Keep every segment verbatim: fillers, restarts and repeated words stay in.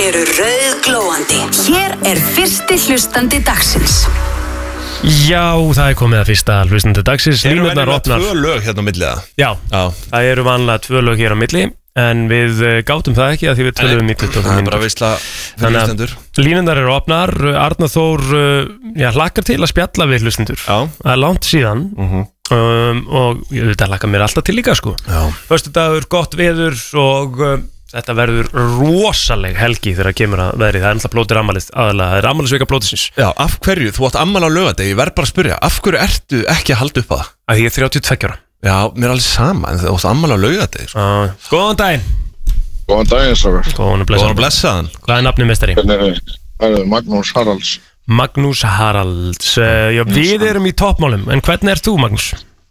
eru rauðglóandi. Hér er fyrsti hlustandi dagsins. Já, það er komið að fyrsta hlustandi dagsins. Línurnar opnar. Tvö lög hérna á milli það? Já, Já, það eru vanlega tvö lög hér á milli. En við gátum það ekki að því við töluðum í tuttugu og fimm mínútur. Það er bara veisla fyrir hlustendur. Línurnar eru opnar. Arnar Þór já, hlakkar til að spjalla við hlustendur. Já. Það er langt síðan. Uh-huh. um, Og þetta hlakkar mér alltaf til líka sko. Föstudagur, gott veður og um, þetta verður rosaleg helgi þegar það kemur að veðri. Það er alltaf blótir ammalið aðalega. Það er ammalisveika blótisins. Já, af hverju? Þú átt ammal á laugardegi. Ég verð bara að spyrja. Af hverju ertu ekki að halda upp á það? Að ég er þrjátíu og tveggja ára. Já, mér er alveg sama, en þú átt ammál á laugardegi sko. uh, Góðan daginn. Góðan daginn, strákar. Góðan og blessaðan. blessaðan Hvað er nafnið meistari? Það er Magnús Haralds. Magnús Haralds. uh, Já, við erum í toppmálum. En hvernig ert þú, Magnús?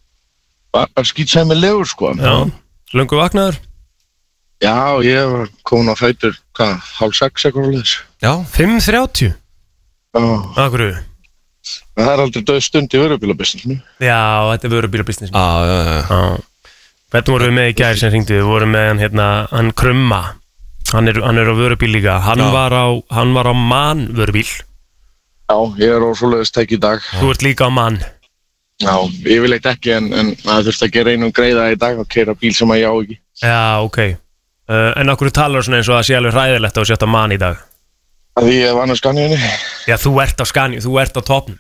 Það er skýtsæmilegur, sko. Já, löngu vaknaður? Já, ég var komin á fætur, hvað, hálf sex eitthvað á liðs. Já, fimm þrjátíu? Já. Akkur? Það er aldrei döð stund í vörubílabusinessinu. Já, þetta er vörubílabusinessinu. Já, já, já. Hvernig vorum við með í gær sem hringdi? Við vorum með hann, hérna, hann Krumma. Hann er, hann er á vörubíl líka. Hann já. var á, hann var á Man vörubíl. Já, ég er á svoleiðis tæk í dag. Þú ert líka á Man. Já, ég vil eitt ekki, en, en það þurfti að gera einum greiða í dag og keyra bíl sem að ég á ekki. Já, ok. Uh, en okkur talar svona eins og það sé alveg hræðilegt að setja Man í dag? Því ég vann á Scaniunni. Já, þú ert á Scaniu, þú ert á toppnum.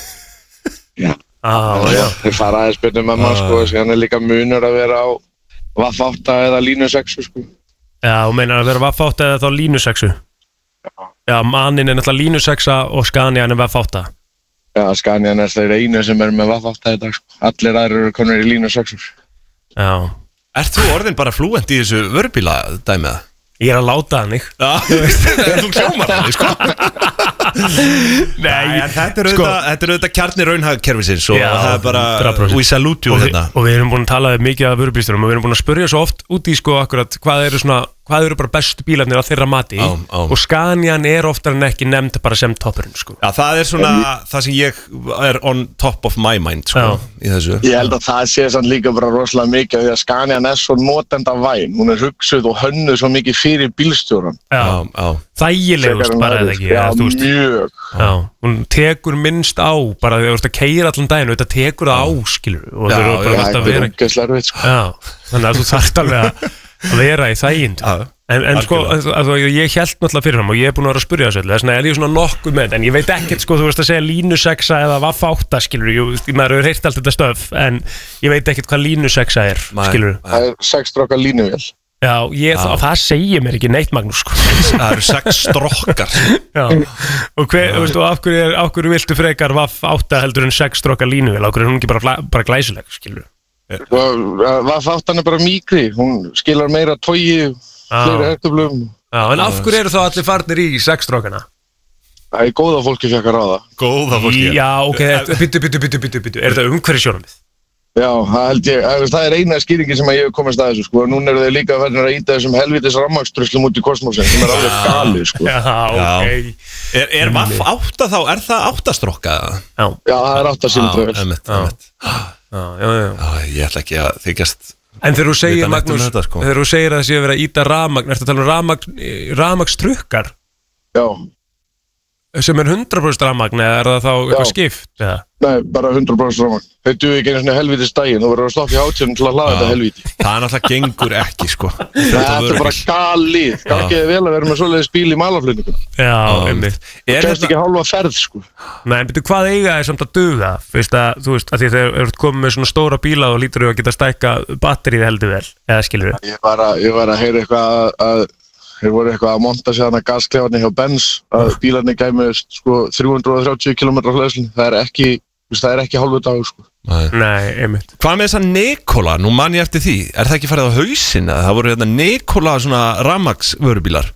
Já. Ah, já. Þeir fara aðeins byrjum með maður, sko, þannig er líka munur að vera á Vaff átta eða Línu sex, sko. Já, þú meinar að vera Vaff átta eða þá Línu sex? Já. Já, Manin er náttúrulega Línu sex og Scanian er Vaff átta. Já, Scanian er þeir einu sem er með Vaff átta í dag, sko. Allir aðrir eru konur í Línu sex. Já. Ert þú orðin bara flúent í þessu vörubíla dæmið? Ég er að láta hann, ekki? Já, þú hljómar hann, sko. Nei, þetta er auðvitað kjarni raunhagkerfisins og já, það er bara, we salute you hérna. Og við erum búin að tala mikið af vörubílstjórum og við erum búin að spyrja svo oft út í sko akkurat hvað eru svona, hvað eru bara bestu bílarnir á þeirra mati á, á. Og Scanian er oftar en ekki nefnd bara sem toppurinn sko. Já, það er svona það sem ég er on top of my mind sko, í þessu. Ég held að það sé sann líka bara rosalega mikið því að Scanian er svo notenda væn, hún er hugsuð og hönnuð svo mikið fyrir bílstjóran. Já, já. Þægilegust bara eða ekki. Já, mjög. Já, hún tekur minnst á bara þegar þú ert að keyra allan daginn og þetta tekur það á, skilur. Já, já, það er umgæðslega erfitt sko. Já, þannig að þú þarft alveg að að vera í þægind en, en sko, að, að, ég held náttúrulega fyrir hann og ég er búin að vera að spyrja þessu þess vegna er ég svona nokkuð með en ég veit ekkert sko, þú veist að segja Línu sex eða Vaff átta, skilur, ég, maður hefur heyrt allt þetta stöf en ég veit ekkert hvað Línu sex er, skilur. Það er sex strókar línuvél. Já, ég, það, það segir mér ekki neitt, Magnús sko. Það eru sex strókar. Já, og hver, þú veist, og af hverju, er, af hverju viltu frekar Vaff átta heldur en sex strókar línuvél, af hverju er hún ekki bara, bara glæsileg, skilur? Vaff áttan er bara mýkri, hún skilar meira togi, fleiri hertuflum. Já, en af hverju eru þá allir farnir í sexstrókana? Það er góða fólki fekk að ráða. Góða fólki? Já, ok, byttu, byttu, byttu, byttu, byttu, er þetta umhverfissjónarmið? Já, það held ég, það er eina skýringin sem ég hef komast að þessu, sko, og núna eru þeir líka að verða að íta þessum helvitis rafmagnstruslum út í kosmosin, sem er alveg galið, sko. Já, ok. Er, er Vaff átta þá, er það áttastróka? Já. Já, það er áttasýldur. Já, emitt, emitt. Já, já, já. Já, ég ætla ekki að þykjast. En þegar þú segir, Magnús, þetta, sko. þegar þú segir að það sé að vera að íta rafmagn, ertu að tala um rafmagn, rafmagnstrukkar? Já. Sem er hundrað prósent rafmagn, eða er það þá eitthvað skipt? Ja. Nei, bara hundrað prósent rafmagn. Þeir duði ekki einu svona helvitis daginn, þú verður að stoppa í hátjörnum til að hlaða þetta helviti. Það er náttúrulega gengur ekki, sko. Þetta er bara galið. Gangi þið vel að vera með svoleiðis bíl í malaflutningum. Já, einmitt. Þú kemst ekki hálfa ferð, sko. Nei, en betur hvað eiga er samt að duga? Veist að, þú veist, að því þegar þú ert komið með svona stóra bíla og lítur þú að geta stækka batterið heldur vel, eða skilur við? Ég var að, ég var að heyra eitthvað að þeir voru eitthvað að monta sig þarna gasklefarni hjá Benz að bílarnir gæmi sko þrjú hundruð og þrjátíu kílómetra hleðslu. Það er ekki, það er ekki hálfu dagur sko. Nei, Nei einmitt. Hvað með þessa Nikola? Nú man ég eftir því. Er það ekki farið á hausinn? Það voru hérna Nikola svona rafmagnsvörubílar.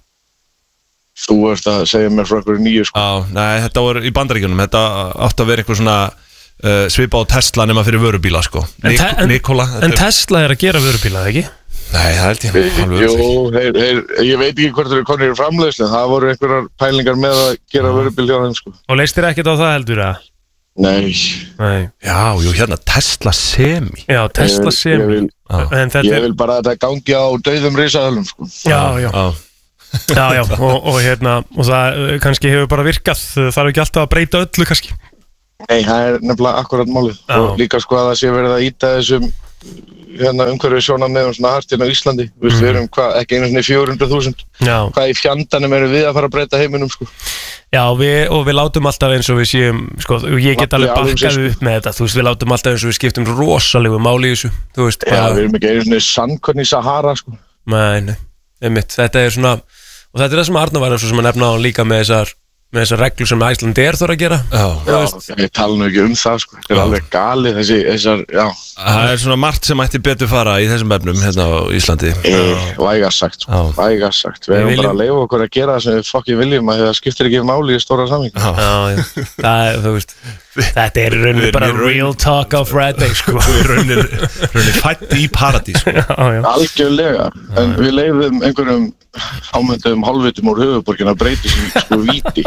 Þú ert að segja mér frá einhverju nýju sko. Já, nei, þetta voru í Bandaríkjunum. Þetta átti að vera einhver svona uh, svipa á Tesla nema fyrir vörubíla sko. En, Nik en, Nikola. En Tesla er að gera vörubíla, ekki? Nei, það held ég alveg. Jú, þeir, þeir, ég veit ekki hvort þeir eru konir í framleiðslu, það voru einhverjar pælingar með að gera vörubíl hjá þeim sko. Og leist þér ekkert á það heldur að? Nei. Nei. Já, jú, hérna Tesla Semi. Já, Tesla Semi. Ég vil, ég vil, ég vil bara að þetta gangi á dauðum risaðölum sko. Já, já. Já. Já, já, og, og hérna og það kannski hefur bara virkað, þarf ekki alltaf að breyta öllu kannski. Nei, það er nefnilega akkurat málið já. Og líka sko að það sé verið að íta þessum hérna umhverfið sjónarmiðum svona hart hérna á Íslandi, mm. Vist, við erum hvað, ekki einu svona fjögur hundruð þúsund, hvað í fjandanum erum við að fara að breyta heiminum sko. Já, við, og við látum alltaf eins og við séum, sko, ég get alveg bakkað upp með þetta, þú veist, við látum alltaf eins og við skiptum rosalegu máli í þessu, þú veist. Já, bara... við erum ekki einu svona sandkorn í Sahara, sko. Nei, nei, einmitt, þetta er svona, og þetta er það sem Arnar var eins og sem að nefna á hann líka með þessar, með þessar reglur sem Icelandair þarf að gera. Já, já ég tala nú ekki um það, sko, þetta er alveg galið þessi, þessar, já. Það er svona margt sem ætti betur fara í þessum efnum hérna á Íslandi. Vægast sagt, sko, vægast sagt. Við erum bara að leyfa okkur að gera það sem við fokki viljum að það skiptir ekki máli í stóra saming. Já, já, það er, þú veist, þetta er rauninni bara real talk of Friday, sko. Rauninni fætt í paradís, sko. Algjörlega, en við leyfum einhverjum ámyndum hálfvitum úr höfuborgin að breyti sem, sko, víti.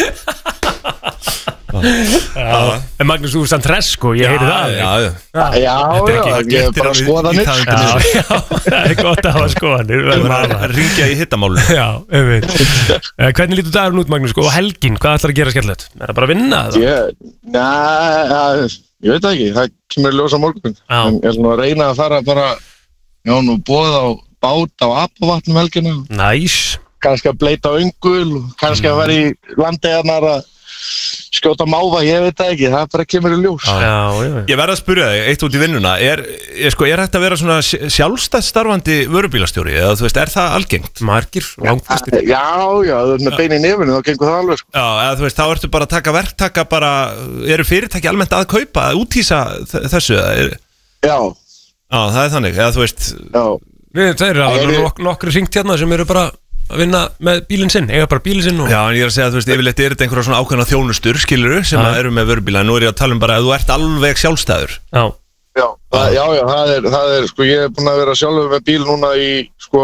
En Magnús, þú er samt hress, sko, ég heyri það. Já, já, já, já, ég er bara skoðanir. Já, já, það er gott að hafa skoðanir. Að ringja í hittamálunum. Já, einmitt. Hvernig lítur dagurinn út, Magnús, og helgin, hvað ætlar að gera skemmtilegt? Er það bara að vinna? Næ, ég veit það ekki, það kemur ljós á morgun. En ég ætla nú að reyna að fara bara, já, nú bóð á bát á Apavatn um helgina. Næs. Kannski að bleita öngul, kannski að vera í landeigjarnar að skjóta máva, ég veit það ekki, það bara kemur í ljós. Já, já. Ég verð að spyrja þig, eitt út í vinnuna, er, er, sko, er hægt að vera svona sjálfstætt starfandi vörubílastjóri, eða þú veist, er það algengt? Margir, langflestir. Já, já, þú veist með bein í nefinu, þá gengur það alveg, sko. Já, eða þú veist, þá ertu bara að taka verktaka bara, eru fyrirtæki almennt að kaupa, að úthýsa þessu? Er... Já. Já, það er þannig, eða þú veist... Já. Við, það eru alveg nok nokkru hringt hérna sem eru bara að vinna með bílinn sinn, eiga bara bílinn sinn og... Já, en ég er að segja að þú veist, yfirleitt er þetta einhverja svona ákveðna þjónustur, skilurðu, sem að eru með vörubíla, en nú er ég að tala um bara að þú ert alveg sjálfstæður. Já. Já, það, já, já, það er, það er, sko, ég er búinn að vera sjálfur með bíl núna í, sko,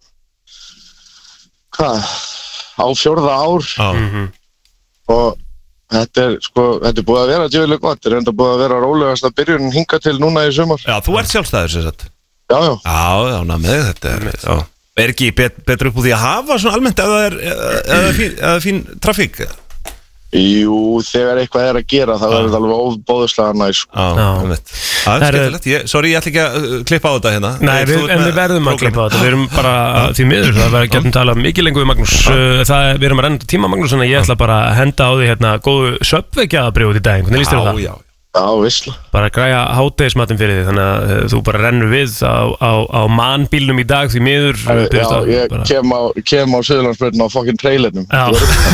hvað, á fjórða ár. Já. Mm-hmm. Og þetta er, sko, þetta er búið að vera djöfulega gott, þetta er enda búið að vera rólegast að byrjun hinga til núna í sumar. Já, þú ert sjálfstæður, sem sagt. Já, já. Já, já, ná með þetta er, já. Er ekki bet, betur upp úr því að hafa svona almennt ef það er, eða fín, eða fín trafík? Jú, þegar eitthvað er að gera, það verður þetta alveg ofbóðslega næs. Já, ég veit. Það er skemmtilegt. Ég, sorry, ég ætla ekki að klippa á þetta hérna. Nei, við, en við verðum að klippa á þetta. Við erum bara því miður, það verður getum talað mikið lengur við Magnús. Það, við erum að renna tíma Magnús, þannig að ég ætla bara að henda á því hérna góðu söpvekjaðabrjóð í dag. Hvernig líst þér á það? Já, já. Já, vissla. Bara græja hádegismatinn fyrir þig, þannig að þú bara rennur við á, á, á mannbílnum í dag því miður. Já, ég bara... kem á, kem á Suðurlandsbrautina á fokkin trailernum. Já.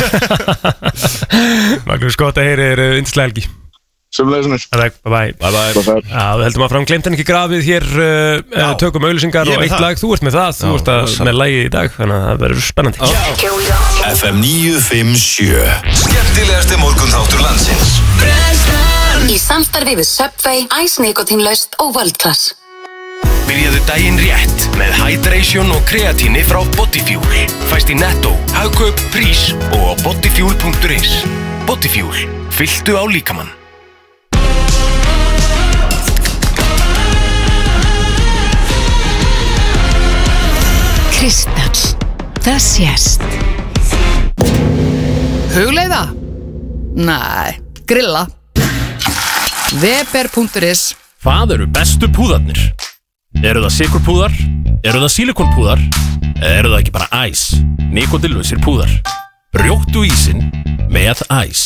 Magnús, gott að heyri þér yndislega helgi. Sömuleiðis. Bye bye. Bye bye. Já, við heldum að fram glemt en ekki grafið hér, uh, tökum auglýsingar og eitt það. Lag, þú ert með það, þú ert að, með lagi í dag, þannig að það verður spennandi. F M níu fimm sjö, skemmtilegasti morgunþáttur landsins. Í samstarfi við Subway, Ice Nikotínlaust og World Class. Byrjaðu daginn rétt með Hydration og kreatíni frá Bodyfuel. Fæst í Netto, Hagkaup, Prís og á bodyfuel punktur is. Bodyfuel, fylltu á líkamann. Kristall, það sést. Hugleiða? Næ, grilla. Weber punktur is. Hvað eru bestu púðarnir? Eru það sykurpúðar? Eru það sílikonpúðar? Eða eru það ekki bara æs? Nikótínlausir púðar. Rjóttu ísinn með æs.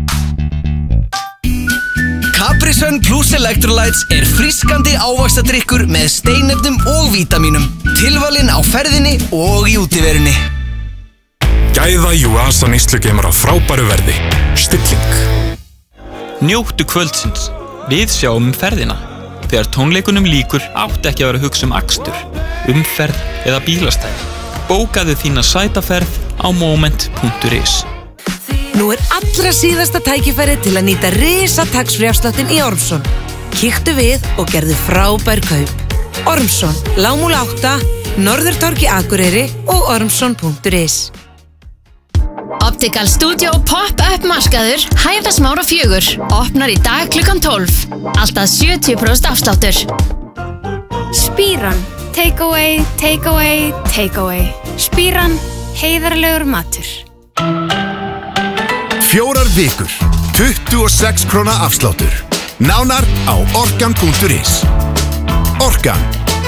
Capri Sun Plus Electrolytes er frískandi ávaxtadrykkur með steinefnum og vítamínum. Tilvalinn á ferðinni og í útiverunni. Gæða Juasa neyslugeimar á frábæru verði. Stilling. Njóttu kvöldsins. Við sjáum um ferðina. Þegar tónleikunum líkur átt ekki að vera að hugsa um akstur, umferð eða bílastæði. Bókaðu þína sætaferð á moment punktur is. Nú er allra síðasta tækifæri til að nýta risa tax-free-afsláttinn í Ormsson. Kíktu við og gerðu frábær kaup. Ormsson, Lágmúla átta, Norðurtorgi Akureyri og ormsson punktur is. Optical Studio Pop-up markaður Hæðasmára fjögur. Opnar í dag klukkan tólf. Alltaf sjötíu prósent afsláttur. Spíran. Take away, take away, take away. Spíran. Heiðarlegur matur. Fjórar vikur, tuttugu og sex króna afsláttur. Nánar á orkan punktur is. Orkan.